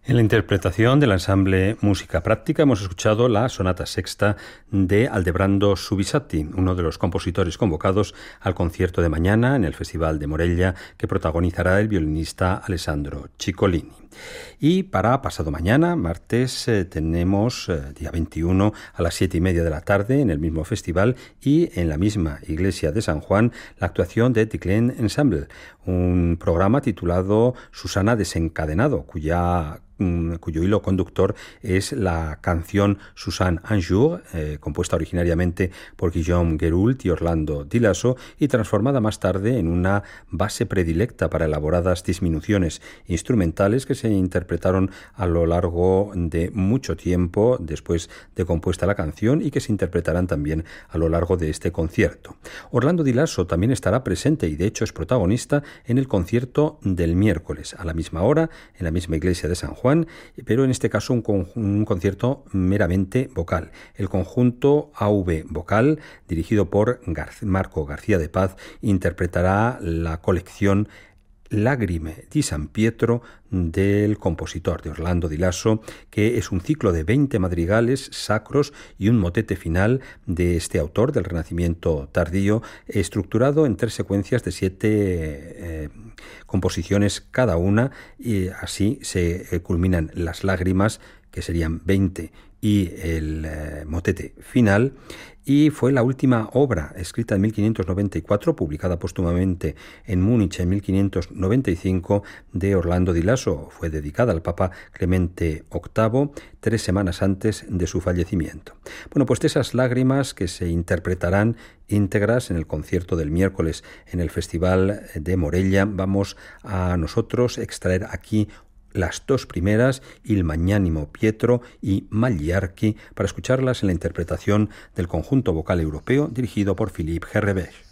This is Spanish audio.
En la interpretación del ensamble Música Práctica hemos escuchado la sonata sexta de Aldebrando Subissati, uno de los compositores convocados al concierto de mañana en el Festival de Morella que protagonizará el violinista Alessandro Ciccolini. Y para pasado mañana, martes, tenemos día 21 a las 7:30 de la tarde en el mismo festival y en la misma iglesia de San Juan la actuación de Ticlen Ensemble, un programa titulado Susana Desencadenado, cuyo hilo conductor es la canción Suzanne un jour, compuesta originariamente por Guillaume Guéroult y Orlando Di Lasso y transformada más tarde en una base predilecta para elaboradas disminuciones instrumentales que se interpretaron a lo largo de mucho tiempo después de compuesta la canción y que se interpretarán también a lo largo de este concierto. Orlando Di Lasso también estará presente y de hecho es protagonista en el concierto del miércoles a la misma hora en la misma iglesia de San Juan, pero en este caso un concierto meramente vocal. El conjunto AV Vocal, dirigido por Marco García de Paz, interpretará la colección Lagrime di San Pietro del compositor de Orlando Di Lasso, que es un ciclo de 20 madrigales sacros y un motete final de este autor del Renacimiento tardío, estructurado en 3 secuencias de 7 composiciones cada una, y así se culminan las lágrimas, que serían 20, y el motete final, y fue la última obra escrita en 1594, publicada póstumamente en Múnich en 1595, de Orlando Di Lasso. Fue dedicada al Papa Clemente VIII 3 semanas antes de su fallecimiento. Bueno, pues de esas lágrimas que se interpretarán íntegras en el concierto del miércoles en el Festival de Morella, vamos a nosotros extraer aquí las 2 primeras, Il Magnánimo Pietro y Magliarchi, para escucharlas en la interpretación del conjunto vocal europeo dirigido por Philippe Gerrebech.